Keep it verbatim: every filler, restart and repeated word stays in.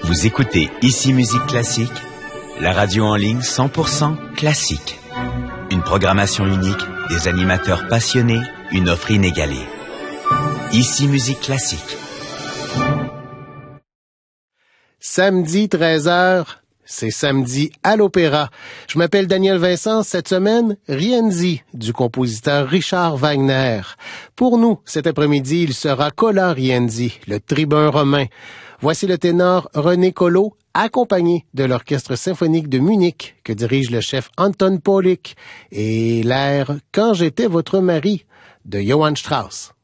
Vous écoutez Ici Musique Classique, la radio en ligne cent pour cent classique. Une programmation unique, des animateurs passionnés, une offre inégalée. Ici Musique Classique. Samedi treize heures, c'est samedi à l'Opéra. Je m'appelle Daniel Vincent. Cette semaine, Rienzi du compositeur Richard Wagner. Pour nous, cet après-midi, il sera Cola Rienzi, le tribun romain. Voici le ténor René Collot, accompagné de l'Orchestre symphonique de Munich que dirige le chef Anton Paulik, et l'air « Quand j'étais votre mari » de Johann Strauss.